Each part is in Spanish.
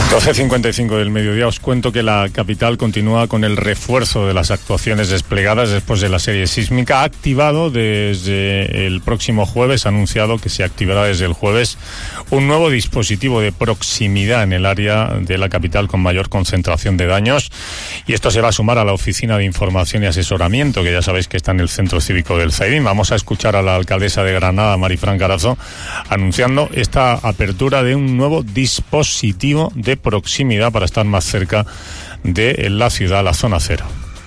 12:55 del mediodía. Os cuento que la capital continúa con el refuerzo de las actuaciones desplegadas después de la serie sísmica. Ha activado desde el próximo jueves, ha anunciado que se activará desde el jueves un nuevo dispositivo de proximidad en el área de la capital con mayor concentración de daños. Y esto se va a sumar a la Oficina de Información y Asesoramiento, que ya sabéis que está en el Centro Cívico del Zaidín. Vamos a escuchar a la alcaldesa de Granada, Marifran Carazo, anunciando esta apertura de un nuevo dispositivo de proximidad para estar más cerca de la ciudad, la zona cero.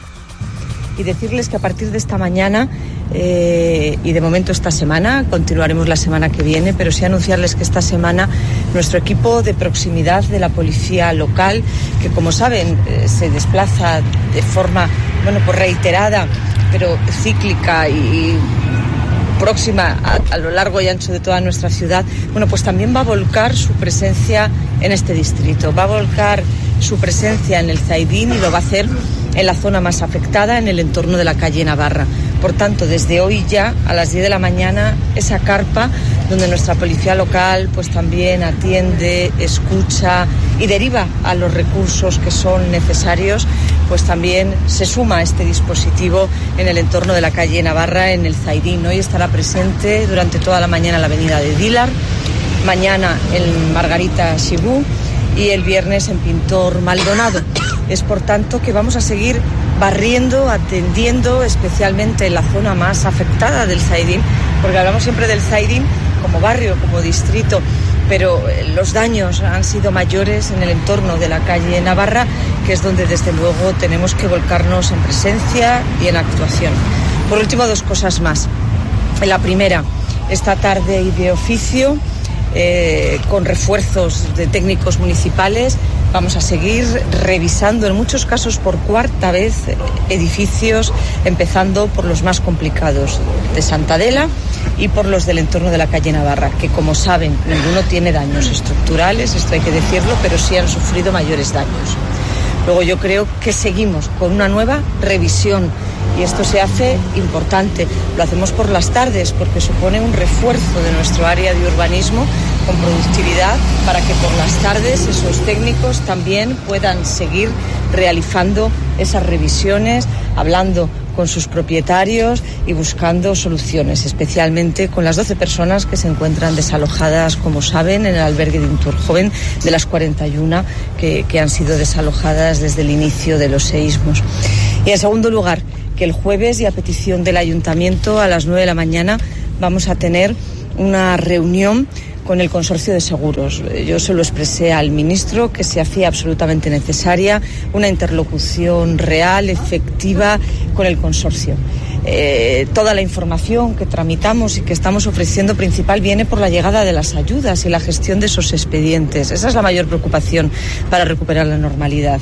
Y decirles que a partir de esta mañana y de momento esta semana, continuaremos la semana que viene, pero sí anunciarles que esta semana nuestro equipo de proximidad de la policía local, que como saben se desplaza de forma pues reiterada, pero cíclica y próxima a lo largo y ancho de toda nuestra ciudad, pues también va a volcar su presencia en este distrito, va a volcar su presencia en el Zaidín y lo va a hacer en la zona más afectada, en el entorno de la calle Navarra. Por tanto, desde hoy ya, a las 10 de la mañana, esa carpa donde nuestra policía local pues también atiende, escucha y deriva a los recursos que son necesarios, pues también se suma a este dispositivo en el entorno de la calle Navarra, en el Zaidín. Hoy estará presente durante toda la mañana en la avenida de Dílar, mañana en Margarita Xibú y el viernes en Pintor Maldonado. Es por tanto que vamos a seguir barriendo, atendiendo, especialmente en la zona más afectada del Zaidín, porque hablamos siempre del Zaidín como barrio, como distrito, pero los daños han sido mayores en el entorno de la calle Navarra, que es donde desde luego tenemos que volcarnos en presencia y en actuación. Por último, dos cosas más. La primera, esta tarde y de oficio, con refuerzos de técnicos municipales, vamos a seguir revisando, en muchos casos por cuarta vez, edificios, empezando por los más complicados de Santa Adela y por los del entorno de la calle Navarra, que como saben, ninguno tiene daños estructurales, esto hay que decirlo, pero sí han sufrido mayores daños. Luego yo creo que seguimos con una nueva revisión y esto se hace importante. Lo hacemos por las tardes porque supone un refuerzo de nuestro área de urbanismo con productividad para que por las tardes esos técnicos también puedan seguir realizando esas revisiones, hablando con sus propietarios y buscando soluciones, especialmente con las 12 personas que se encuentran desalojadas, como saben, en el albergue de Inturjoven, de las 41 que han sido desalojadas desde el inicio de los seísmos. Y en segundo lugar, que el jueves, y a petición del Ayuntamiento, a las 9 de la mañana vamos a tener una reunión con el consorcio de seguros. Yo se lo expresé al ministro que se hacía absolutamente necesaria una interlocución real, efectiva con el consorcio. Toda la información que tramitamos y que estamos ofreciendo principal viene por la llegada de las ayudas y la gestión de esos expedientes. Esa es la mayor preocupación para recuperar la normalidad.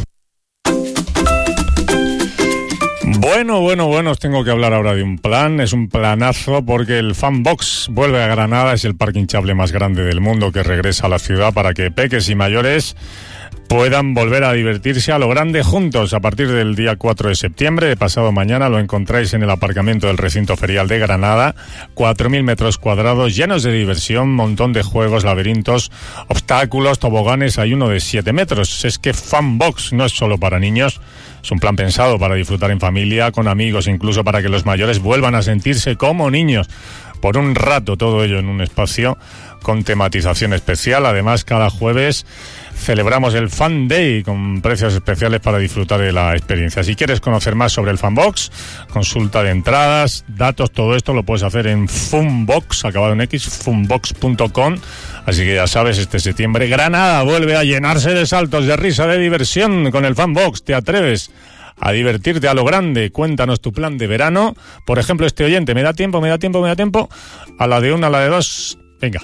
Bueno, os tengo que hablar ahora de un plan. Es un planazo porque el Funbox vuelve a Granada. Es el parque hinchable más grande del mundo que regresa a la ciudad para que peques y mayores puedan volver a divertirse a lo grande juntos. A partir del día 4 de septiembre, de pasado mañana, lo encontráis en el aparcamiento del recinto ferial de Granada. 4.000 metros cuadrados llenos de diversión, montón de juegos, laberintos, obstáculos, toboganes. Hay uno de 7 metros. Es que Funbox no es solo para niños. Es un plan pensado para disfrutar en familia, con amigos, incluso para que los mayores vuelvan a sentirse como niños por un rato, todo ello en un espacio con tematización especial. Además, cada jueves celebramos el Fun Day con precios especiales para disfrutar de la experiencia. Si quieres conocer más sobre el Funbox, consulta de entradas, datos, todo esto lo puedes hacer en Funbox, acabado en X, funbox.com. Así que ya sabes, este septiembre Granada vuelve a llenarse de saltos, de risa, de diversión con el Funbox. ¿Te atreves a divertirte a lo grande? Cuéntanos tu plan de verano. Por ejemplo, este oyente, ¿me da tiempo? A la de 1, a la de 2, venga.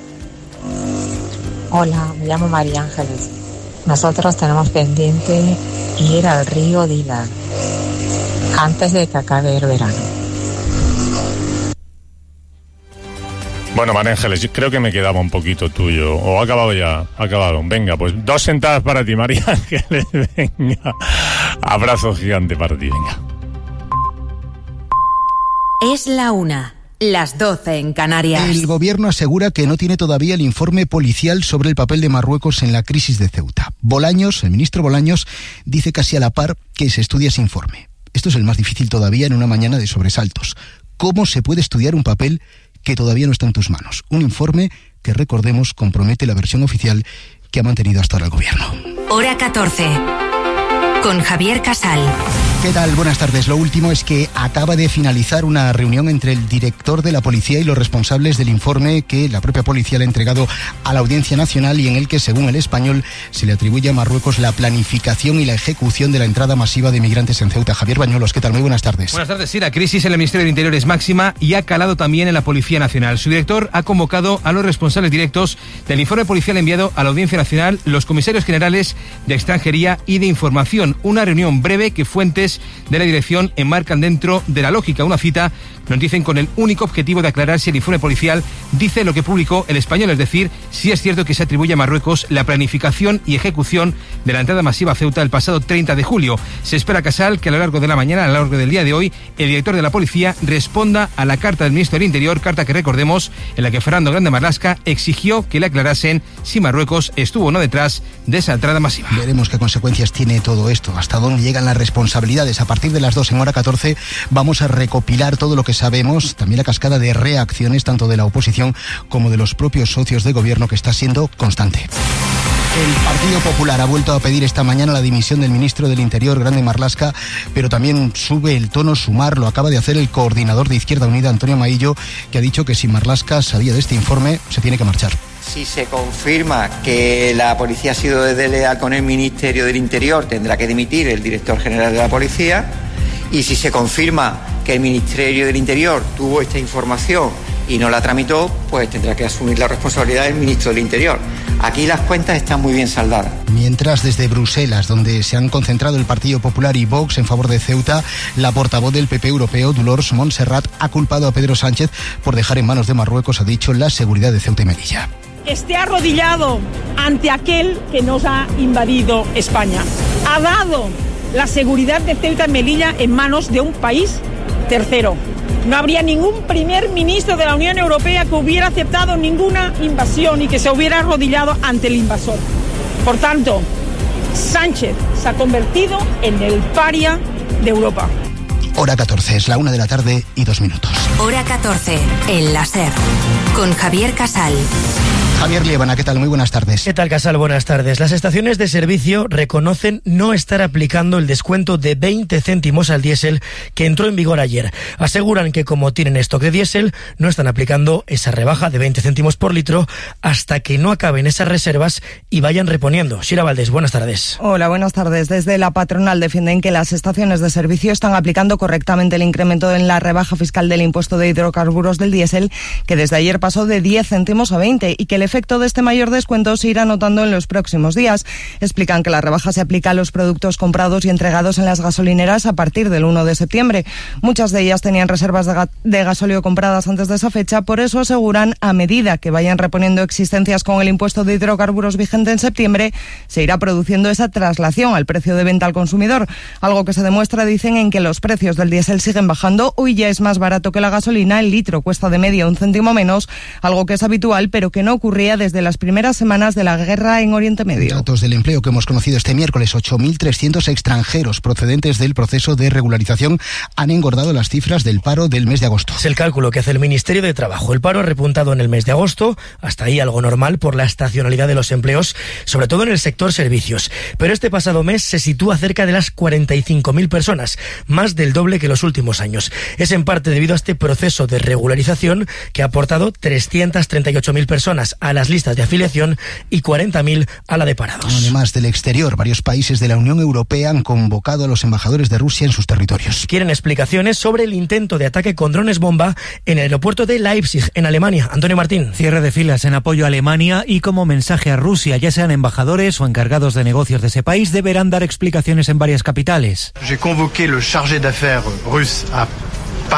Hola, me llamo María Ángeles. Nosotros tenemos pendiente ir al río Dílar antes de que acabe el verano. Bueno, María Ángeles, yo creo que me quedaba un poquito tuyo. ¿O ha acabado ya? Ha acabado. Venga, pues 2 sentadas para ti, María Ángeles. Venga. Abrazo gigante para ti, venga. Es la 1. las 12 en Canarias. El gobierno asegura que no tiene todavía el informe policial sobre el papel de Marruecos en la crisis de Ceuta. Bolaños, el ministro Bolaños, dice casi a la par que se estudia ese informe. Esto es el más difícil todavía en una mañana de sobresaltos. ¿Cómo se puede estudiar un papel que todavía no está en tus manos? Un informe que, recordemos, compromete la versión oficial que ha mantenido hasta ahora el gobierno. Hora 14. Con Javier Casal. ¿Qué tal? Buenas tardes. Lo último es que acaba de finalizar una reunión entre el director de la policía y los responsables del informe que la propia policía le ha entregado a la Audiencia Nacional y en el que, según El Español, se le atribuye a Marruecos la planificación y la ejecución de la entrada masiva de migrantes en Ceuta. Javier Bañuelos, ¿qué tal? Muy buenas tardes. Buenas tardes. Sí, la crisis en el Ministerio del Interior es máxima y ha calado también en la Policía Nacional. Su director ha convocado a los responsables directos del informe policial enviado a la Audiencia Nacional, los comisarios generales de Extranjería y de Información. Una reunión breve que fuentes de la dirección enmarcan dentro de la lógica. Una cita, nos dicen, con el único objetivo de aclarar si el informe policial dice lo que publicó El Español, es decir, si es cierto que se atribuye a Marruecos la planificación y ejecución de la entrada masiva a Ceuta el pasado 30 de julio. Se espera, Casal, que a lo largo de la mañana, a lo largo del día de hoy, el director de la policía responda a la carta del ministro del Interior, carta que recordemos, en la que Fernando Grande Marlaska exigió que le aclarasen si Marruecos estuvo o no detrás de esa entrada masiva. Veremos qué consecuencias tiene todo esto, hasta dónde llegan las responsabilidades. A partir de las 2 en Hora 14 vamos a recopilar todo lo que sabemos, también la cascada de reacciones tanto de la oposición como de los propios socios de gobierno, que está siendo constante. El Partido Popular ha vuelto a pedir esta mañana la dimisión del ministro del Interior, Grande Marlaska, pero también sube el tono Sumar. Lo acaba de hacer el coordinador de Izquierda Unida, Antonio Maillo, que ha dicho que si Marlaska sabía de este informe, se tiene que marchar. Si se confirma que la policía ha sido desleal con el Ministerio del Interior, tendrá que dimitir el director general de la policía. Y si se confirma que el Ministerio del Interior tuvo esta información y no la tramitó, pues tendrá que asumir la responsabilidad del ministro del Interior. Aquí las cuentas están muy bien saldadas. Mientras, desde Bruselas, donde se han concentrado el Partido Popular y Vox en favor de Ceuta, la portavoz del PP europeo, Dolors Montserrat, ha culpado a Pedro Sánchez por dejar en manos de Marruecos, ha dicho, la seguridad de Ceuta y Melilla. Esté arrodillado ante aquel que nos ha invadido España. Ha dado la seguridad de Ceuta y Melilla en manos de un país tercero. No habría ningún primer ministro de la Unión Europea que hubiera aceptado ninguna invasión y que se hubiera arrodillado ante el invasor. Por tanto, Sánchez se ha convertido en el paria de Europa. Hora 14, es la 1 de la tarde y 2 minutos. Hora 14, en la SER, con Javier Casal. Javier Liébana, ¿qué tal? Muy buenas tardes. ¿Qué tal, Casal? Buenas tardes. Las estaciones de servicio reconocen no estar aplicando el descuento de 20 céntimos al diésel que entró en vigor ayer. Aseguran que, como tienen stock de diésel, no están aplicando esa rebaja de 20 céntimos por litro hasta que no acaben esas reservas y vayan reponiendo. Shira Valdés, buenas tardes. Hola, buenas tardes. Desde la patronal defienden que las estaciones de servicio están aplicando correctamente el incremento en la rebaja fiscal del impuesto de hidrocarburos del diésel, que desde ayer pasó de 10 céntimos a 20 y que el efecto de este mayor descuento se irá notando en los próximos días. Explican que la rebaja se aplica a los productos comprados y entregados en las gasolineras a partir del 1 de septiembre. Muchas de ellas tenían reservas de gasóleo compradas antes de esa fecha, por eso aseguran, a medida que vayan reponiendo existencias con el impuesto de hidrocarburos vigente en septiembre, se irá produciendo esa traslación al precio de venta al consumidor, algo que se demuestra, dicen, en que los precios del diésel siguen bajando. Hoy ya es más barato que la gasolina, el litro cuesta de media 1 céntimo menos, algo que es habitual pero que no ocurría desde las primeras semanas de la guerra en Oriente Medio. Datos del empleo que hemos conocido este miércoles: 8.300 extranjeros procedentes del proceso de regularización han engordado las cifras del paro del mes de agosto. Es el cálculo que hace el Ministerio de Trabajo. El paro ha repuntado en el mes de agosto, hasta ahí algo normal por la estacionalidad de los empleos, sobre todo en el sector servicios. Pero este pasado mes se sitúa cerca de las 45.000 personas, más del doble que los últimos años. Es en parte debido a este proceso de regularización que ha aportado 338.000 personas a las listas de afiliación y 40.000 a la de parados. Además del exterior, varios países de la Unión Europea han convocado a los embajadores de Rusia en sus territorios. Quieren explicaciones sobre el intento de ataque con drones bomba en el aeropuerto de Leipzig, en Alemania. Antonio Martín. Cierre de filas en apoyo a Alemania y como mensaje a Rusia, ya sean embajadores o encargados de negocios de ese país, deberán dar explicaciones en varias capitales. J'ai convoqué le chargé d'affaires russe a París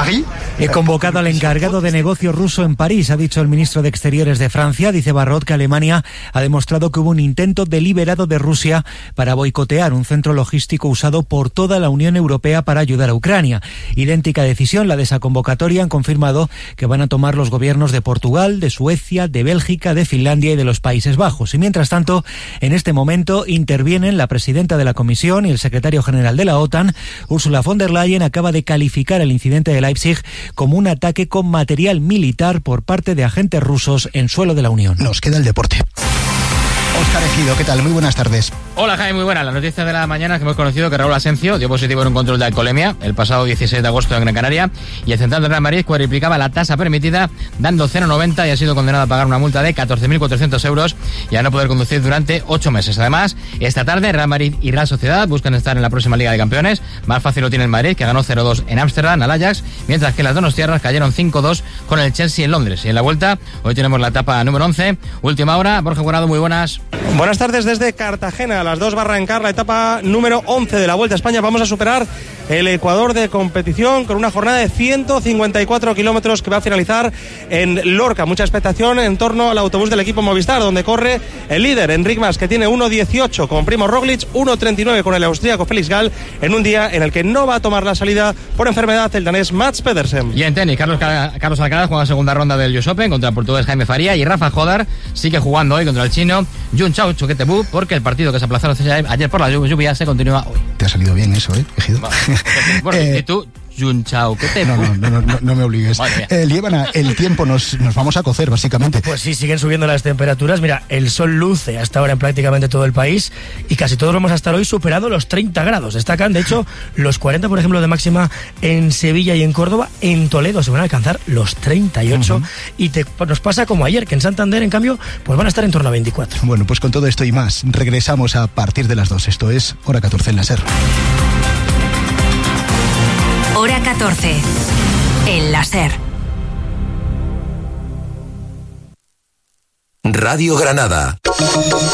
He convocado al encargado de negocio ruso en París, ha dicho el ministro de Exteriores de Francia. Dice Barrot que Alemania ha demostrado que hubo un intento deliberado de Rusia para boicotear un centro logístico usado por toda la Unión Europea para ayudar a Ucrania. Idéntica decisión, la de esa convocatoria, han confirmado que van a tomar los gobiernos de Portugal, de Suecia, de Bélgica, de Finlandia y de los Países Bajos. Y mientras tanto, en este momento intervienen la presidenta de la Comisión y el secretario general de la OTAN. Ursula von der Leyen acaba de calificar el incidente de Leipzig como un ataque con material militar por parte de agentes rusos en suelo de la Unión. Nos queda el deporte. Óscar Ejido, ¿qué tal? Muy buenas tardes. Hola Jaime, muy buena. La noticia de la mañana es que hemos conocido que Raúl Asencio dio positivo en un control de alcoholemia el pasado 16 de agosto en Gran Canaria, y el central del Real Madrid cuadriplicaba la tasa permitida dando 0,90 y ha sido condenado a pagar una multa de 14.400 euros y a no poder conducir durante 8 meses. Además, esta tarde Real Madrid y Real Sociedad buscan estar en la próxima Liga de Campeones. Más fácil lo tiene el Madrid, que ganó 0-2 en Ámsterdam al Ajax, mientras que las donostiarras cayeron 5-2 con el Chelsea en Londres. Y en la vuelta, hoy tenemos la etapa número 11, última hora. Borja Guardado, muy buenas. Buenas tardes desde Cartagena. A las 2 va a arrancar la etapa número 11 de la Vuelta a España. Vamos a superar el Ecuador de competición con una jornada de 154 kilómetros que va a finalizar en Lorca. Mucha expectación en torno al autobús del equipo Movistar, donde corre el líder Enric Mas, que tiene 1.18 con Primo Roglic, 1.39 con el austríaco Felix Gall, en un día en el que no va a tomar la salida por enfermedad el danés Mats Pedersen. Y en tenis, Carlos Alcaraz juega la segunda ronda del US Open contra el portugués Jaime Faría, y Rafa Jodar sigue jugando hoy contra el chino Jun Chao Chuquetebu, porque el partido que se aplazó ayer por la lluvia se continúa hoy. Te ha salido bien eso, Ejido. Bueno, ¿y tú? Junchao, ¿qué te? No me obligues. Líbana, el tiempo nos vamos a cocer, básicamente. Pues sí, siguen subiendo las temperaturas. Mira, el sol luce hasta ahora en prácticamente todo el país y casi todos vamos a estar hoy superando los 30 grados. Destacan, de hecho, los 40, por ejemplo, de máxima en Sevilla y en Córdoba. En Toledo se van a alcanzar los 38. Y nos pasa como ayer, que en Santander, en cambio, pues van a estar en torno a 24. Bueno, pues con todo esto y más, regresamos a partir de las 2. Esto es Hora 14 en la SER. Hora 14 en la SER. Radio Granada.